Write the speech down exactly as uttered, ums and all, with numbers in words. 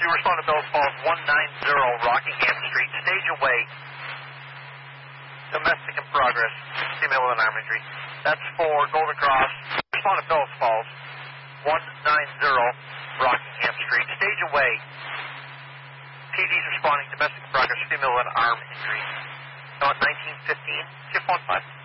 You respond to Bells Falls, one ninety Rockingham Street. Stage away. Domestic in progress. Female with an arm injury. That's for Golden Cross. Respond to Bells Falls, one ninety Rockingham Street. Stage away. P D's responding. Domestic in progress. Female with an arm injury. Now at nineteen fifteen. Shift one five.